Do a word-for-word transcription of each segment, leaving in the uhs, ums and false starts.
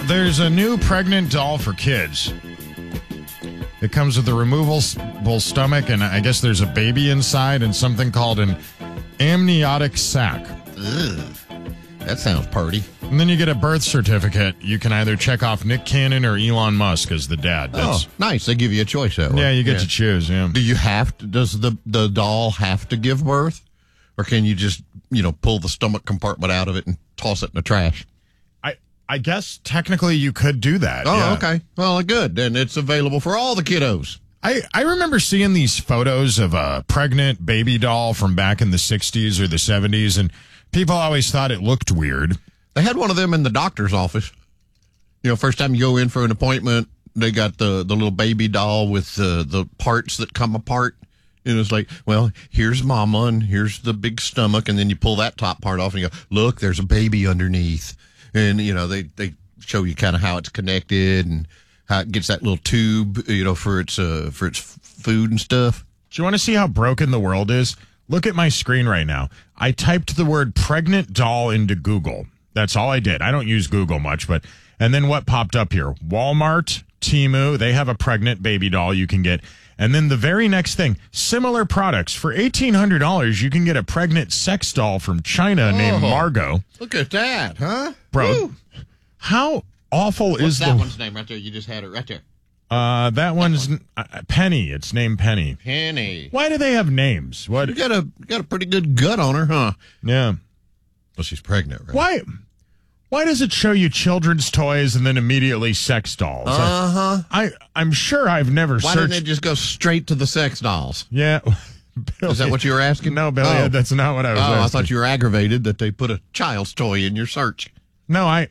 there's a new pregnant doll for kids. It comes with a removable stomach, and I guess there's a baby inside and something called an amniotic sac. Ugh. That sounds purty. And then you get a birth certificate. You can either check off Nick Cannon or Elon Musk as the dad. That's, oh, nice. They give you a choice that way. Yeah, you get yeah. to choose, yeah. Do you have to, does the, the doll have to give birth? Or can you just, you know, pull the stomach compartment out of it and toss it in the trash? I guess technically you could do that. Oh, yeah. okay. Well, good. Then it's available for all the kiddos. I, I remember seeing these photos of a pregnant baby doll from back in the sixties or the seventies, and people always thought it looked weird. They had one of them in the doctor's office. You know, first time you go in for an appointment, they got the, the little baby doll with the, the parts that come apart. And it's like, well, here's mama and here's the big stomach, and then you pull that top part off and you go, look, there's a baby underneath. And, you know, they, they show you kind of how it's connected and how it gets that little tube, you know, for its uh, for its food and stuff. Do you want to see how broken the world is? Look at my screen right now. I typed the word pregnant doll into Google. That's all I did. I don't use Google much, but, and then what popped up here? Walmart, Temu, they have a pregnant baby doll you can get. And then the very next thing, similar products. For eighteen hundred dollars, you can get a pregnant sex doll from China oh, named Margot. Look at that, huh? Bro, Woo. How awful What's is that the... one's name right there? You just had it right there. Uh, that one's that one. uh, Penny. It's named Penny. Penny. Why do they have names? What? You got a got a pretty good gut on her, huh? Yeah. Well, she's pregnant, right? Why? Why does it show you children's toys and then immediately sex dolls? Uh huh. I I'm sure I've never. Why searched... didn't it just go straight to the sex dolls? Yeah. Billy, is that what you were asking? No, Billy, oh. that's not what I was oh, asking. I thought you were aggravated that they put a child's toy in your search. No, I.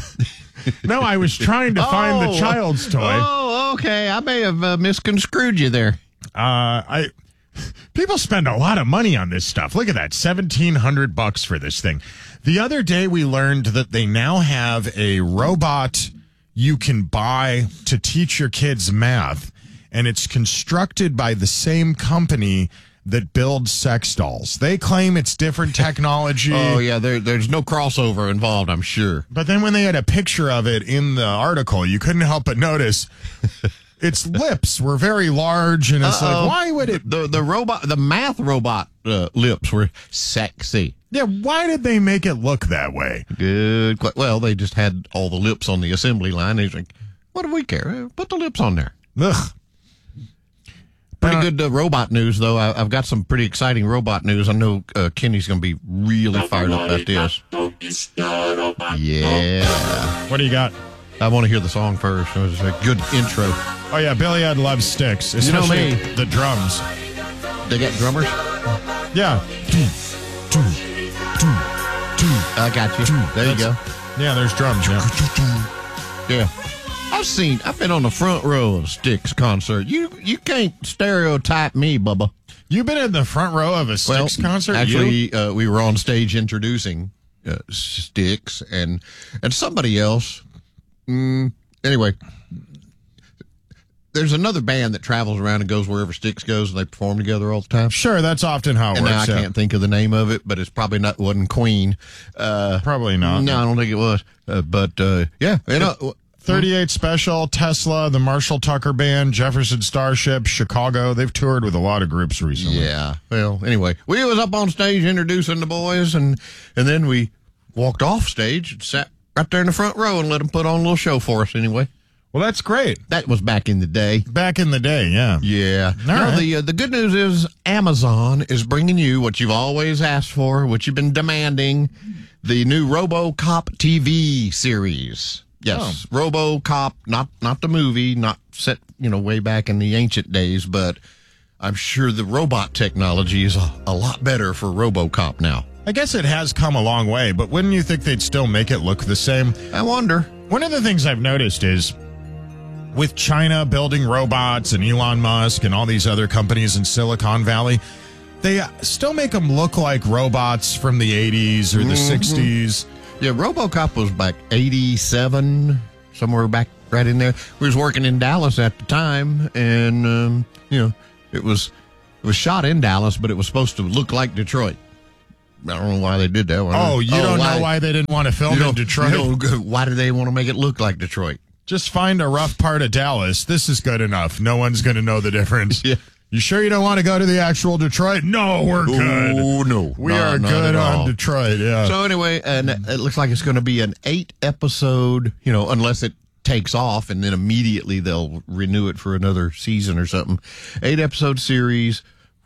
No, I was trying to find oh, the child's toy. Oh, okay. I may have uh, misconstrued you there. Uh, I. People spend a lot of money on this stuff. Look at that, seventeen hundred bucks for this thing. The other day we learned that they now have a robot you can buy to teach your kids math, and it's constructed by the same company that builds sex dolls. They claim it's different technology. Oh, yeah, there, there's no crossover involved, I'm sure. But then when they had a picture of it in the article, you couldn't help but notice its lips were very large, and it's Uh-oh. like, why would it... The, the robot, the math robot uh, lips were sexy. Yeah, why did they make it look that way? Good. Well, they just had all the lips on the assembly line. He's like, what do we care? Put the lips on there. Ugh. Pretty Uh, good uh, robot news, though. I, I've got some pretty exciting robot news. I know uh, Kenny's going to be really fired up about this. Yeah. What do you got? I want to hear the song first. It was a good intro. Oh, yeah, Billy Ed loves sticks, You know especially me. the drums. They got drummers? Yeah. I got you. There you go. Yeah, there's drums, yeah. Yeah. I've seen, I've been on the front row of Styx concert. You you can't stereotype me, Bubba. You've been in the front row of a Styx well, concert? Actually, uh, we were on stage introducing uh, Styx and, and somebody else. Mm, anyway, there's another band that travels around and goes wherever Styx goes, and they perform together all the time. Sure, that's often how it and works. now I yeah. can't think of the name of it, but it's probably not wasn't Queen. Uh, Probably not. No, I don't think it was. Uh, but uh, yeah, you know, thirty-eight Special, Tesla, the Marshall Tucker Band, Jefferson Starship, Chicago. They've toured with a lot of groups recently. yeah. Well, anyway, we was up on stage introducing the boys, and and then we walked off stage and sat right there in the front row and let them put on a little show for us. Anyway. Well, that's great. That was back in the day. Back in the day, yeah. Yeah. All no, right. the uh, the good news is Amazon is bringing you what you've always asked for, what you've been demanding, the new RoboCop T V series. Yes, oh. RoboCop, not not the movie, not set, you know, way back in the ancient days, but I'm sure the robot technology is a, a lot better for RoboCop now. I guess it has come a long way, but wouldn't you think they'd still make it look the same? I wonder. One of the things I've noticed is with China building robots and Elon Musk and all these other companies in Silicon Valley, they still make them look like robots from the eighties or the mm-hmm. sixties. Yeah, RoboCop was back eighty-seven, somewhere back right in there. We was working in Dallas at the time, and, um, you know, it was it was shot in Dallas, but it was supposed to look like Detroit. I don't know why they did that one. Oh, you don't why, know why they didn't want to film in Detroit? Why do they want to make it look like Detroit? Just find a rough part of Dallas. This is good enough. No one's going to know the difference. Yeah. You sure you don't want to go to the actual Detroit? No, we're good. Oh, no. We no, are good on Detroit, yeah. So anyway, and it looks like it's going to be an eight-episode, you know, unless it takes off, and then immediately they'll renew it for another season or something. Eight-episode series,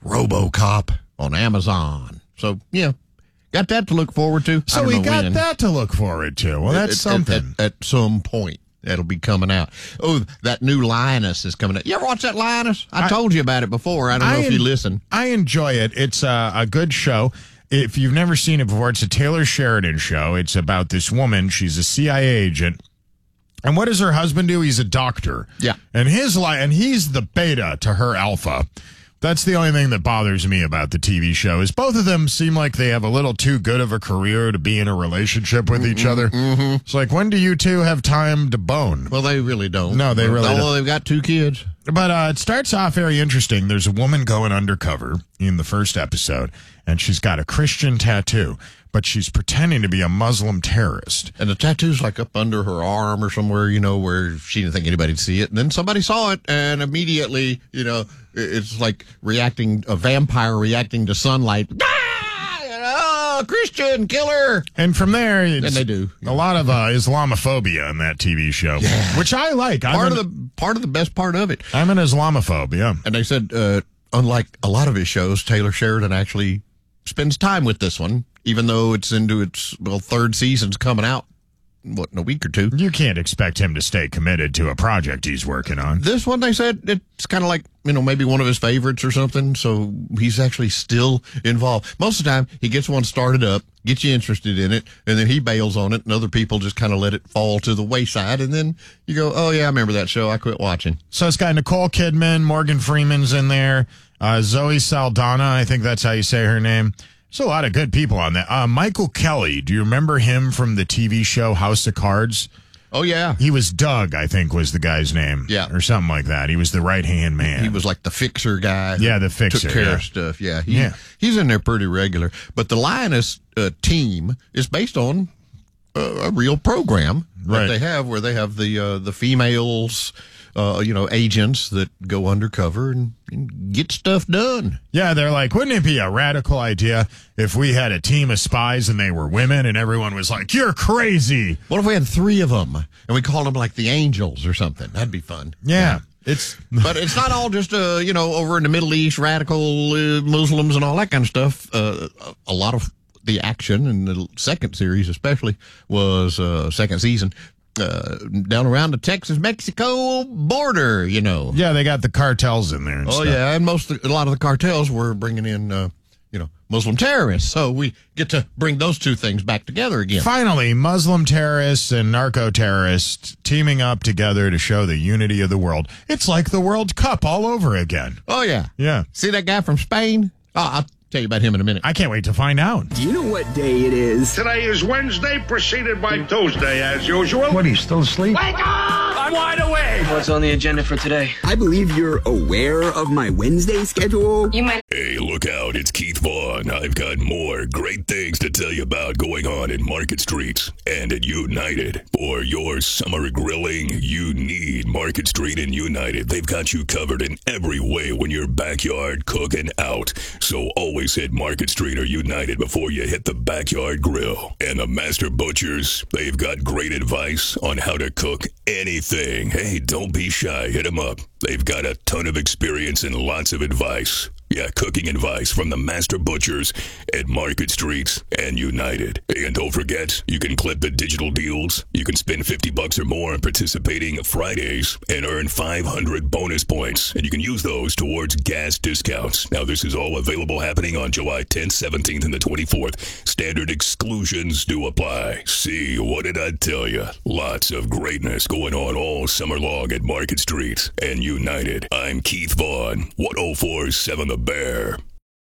RoboCop on Amazon. So, yeah, got that to look forward to. So we got when. that to look forward to. Well, that's at, something. At, at, at some point. That'll be coming out. Oh, that new Lioness is coming out. You ever watch that Lioness? I, I told you about it before. I don't know I if you en- listen. I enjoy it. It's a, a good show. If you've never seen it before, it's a Taylor Sheridan show. It's about this woman. She's a C I A agent. And what does her husband do? He's a doctor. Yeah. And his li- and he's the beta to her alpha. That's the only thing that bothers me about the T V show is both of them seem like they have a little too good of a career to be in a relationship with mm-hmm, each other. Mm-hmm. It's like, when do you two have time to bone? Well, they really don't. No, they really Although don't. They've got two kids. But uh, it starts off very interesting. There's a woman going undercover in the first episode, and she's got a Christian tattoo, but she's pretending to be a Muslim terrorist. And the tattoo's like up under her arm or somewhere, you know, where she didn't think anybody'd see it. And then somebody saw it, and immediately, you know, it's like reacting, a vampire reacting to sunlight. Ah! Oh, Christian killer. And from there, it's and they do a lot of uh, Islamophobia in that T V show, yeah. which I like. Part I'm of an, the part of the best part of it. I'm an Islamophobe, yeah. And they said, uh, unlike a lot of his shows, Taylor Sheridan actually spends time with this one, even though it's into its well third season's coming out. What, in a week or two? You can't expect him to stay committed to a project he's working on. This one, they said, it's kind of like, you know, maybe one of his favorites or something, so he's actually still involved. Most of the time, he gets one started up, gets you interested in it, and then he bails on it, and other people just kind of let it fall to the wayside, and then you go, oh, yeah, I remember that show. I quit watching. So it's got Nicole Kidman, Morgan Freeman's in there, uh, Zoe Saldana, I think that's how you say her name. There's a lot of good people on that. Uh, Michael Kelly, do you remember him from the T V show House of Cards? Oh, yeah. He was Doug, I think was the guy's name. Yeah. Or something like that. He was the right-hand man. He was like the fixer guy. Yeah, the fixer. Took care yeah. of stuff. Yeah, he, yeah. He's in there pretty regular. But the Lioness uh, team is based on uh, a real program right. that they have where they have the uh, the females... Uh, you know, agents that go undercover and, and get stuff done. Yeah, they're like, wouldn't it be a radical idea if we had a team of spies and they were women and everyone was like, you're crazy? What if we had three of them and we called them like the Angels or something? That'd be fun. Yeah. yeah. It's, but it's not all just, uh, you know, over in the Middle East, radical uh, Muslims and all that kind of stuff. Uh, a lot of the action in the second series, especially, was uh, second season. Uh, down around the Texas-Mexico border, you know. Yeah, they got the cartels in there. And oh, stuff. yeah, and most a lot of the cartels were bringing in, uh, you know, Muslim terrorists. So we get to bring those two things back together again. Finally, Muslim terrorists and narco-terrorists teaming up together to show the unity of the world. It's like the World Cup all over again. Oh, yeah. Yeah. See that guy from Spain? Oh, I'll tell you about him in a minute. I can't wait to find out. Do you know what day it is? Today is Wednesday, preceded by Tuesday, as usual. What, are you still asleep? Wake up! I'm wide awake! What's on the agenda for today? I believe you're aware of my Wednesday schedule. You might. Hey, look out, it's Keith Vaughn. I've got more great things to tell you about going on in Market Street and at United. For your summer grilling, you need Market Street and United. They've got you covered in every way when you're backyard cooking out. So always hit Market Street or United before you hit the backyard grill. And the Master Butchers, they've got great advice on how to cook anything. Hey, don't be shy. Hit them up. They've got a ton of experience and lots of advice. Yeah, cooking advice from the Master Butchers at Market Street and United. And don't forget, you can clip the digital deals. You can spend fifty bucks or more on participating Fridays and earn five hundred bonus points. And you can use those towards gas discounts. Now, this is all available happening on July tenth, seventeenth, and the twenty-fourth. Standard exclusions do apply. See, what did I tell you? Lots of greatness going on all summer long at Market Street and United. I'm Keith Vaughn, one oh four point seven The Bear.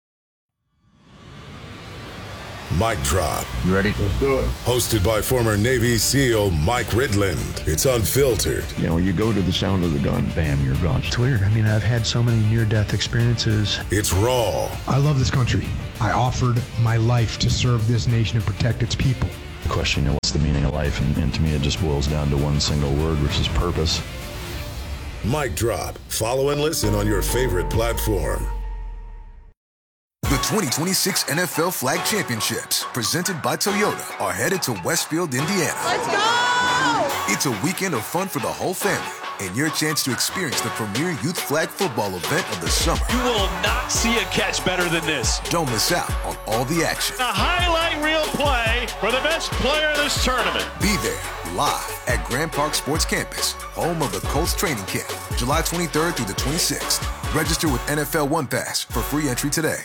Mic Drop. You ready? Let's do it. Hosted by former Navy SEAL Mike Ridland. It's unfiltered. You know, you go to the sound of the gun, bam, you're gone. It's weird. I mean, I've had so many near-death experiences. It's raw. I love this country. I offered my life to serve this nation and protect its people. Question, you know, what's the meaning of life? And, and to me, it just boils down to one single word, which is purpose. Mic drop. Follow and listen on your favorite platform. The twenty twenty-six N F L Flag Championships, presented by Toyota, are headed to Westfield, Indiana. Let's go! It's a weekend of fun for the whole family, and your chance to experience the premier youth flag football event of the summer. You will not see a catch better than this. Don't miss out on all the action. A highlight reel play for the best player in this tournament. Be there live at Grand Park Sports Campus, home of the Colts training camp, July twenty-third through the twenty-sixth. Register with N F L One Pass for free entry today.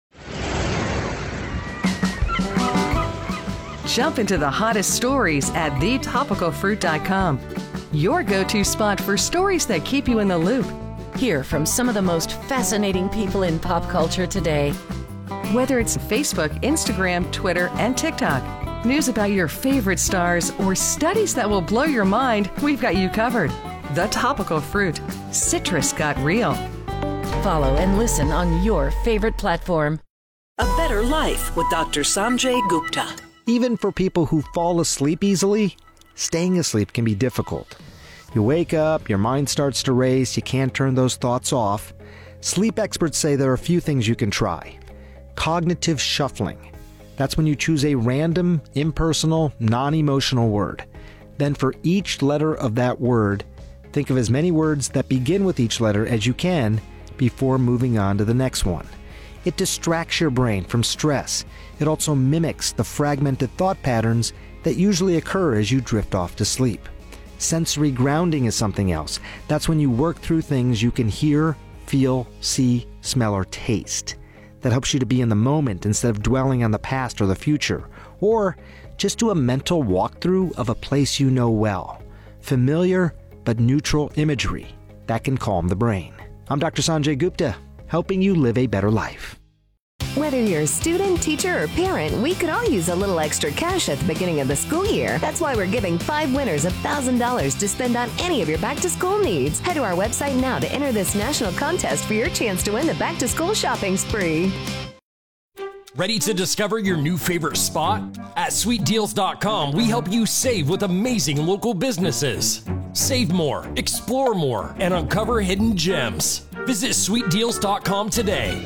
Jump into the hottest stories at the topical fruit dot com. Your go-to spot for stories that keep you in the loop. Hear from some of the most fascinating people in pop culture today. Whether it's Facebook, Instagram, Twitter, and TikTok, news about your favorite stars, or studies that will blow your mind, we've got you covered. The Topical Fruit. Citrus got real. Follow and listen on your favorite platform. A Better Life with Doctor Sanjay Gupta. Even for people who fall asleep easily, staying asleep can be difficult. You wake up, your mind starts to race, you can't turn those thoughts off. Sleep experts say there are a few things you can try. Cognitive shuffling. That's when you choose a random, impersonal, non-emotional word. Then for each letter of that word, think of as many words that begin with each letter as you can before moving on to the next one. It distracts your brain from stress. It also mimics the fragmented thought patterns that usually occur as you drift off to sleep. Sensory grounding is something else. That's when you work through things you can hear, feel, see, smell, or taste. That helps you to be in the moment instead of dwelling on the past or the future. Or just do a mental walkthrough of a place you know well. Familiar but neutral imagery. That can calm the brain. I'm Doctor Sanjay Gupta, helping you live a better life. Whether you're a student, teacher, or parent, we could all use a little extra cash at the beginning of the school year. That's why we're giving five winners one thousand dollars to spend on any of your back-to-school needs. Head to our website now to enter this national contest for your chance to win the back-to-school shopping spree. Ready to discover your new favorite spot? At sweet deals dot com, we help you save with amazing local businesses. Save more, explore more, and uncover hidden gems. Visit sweet deals dot com today.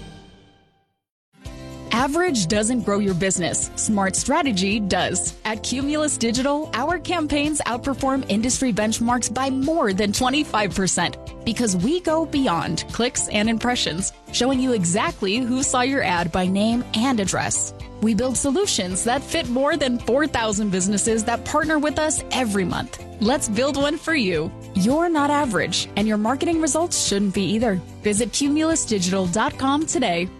Average doesn't grow your business. Smart strategy does. At Cumulus Digital, our campaigns outperform industry benchmarks by more than twenty-five percent because we go beyond clicks and impressions, showing you exactly who saw your ad by name and address. We build solutions that fit more than four thousand businesses that partner with us every month. Let's build one for you. You're not average, and your marketing results shouldn't be either. Visit Cumulus Digital dot com today.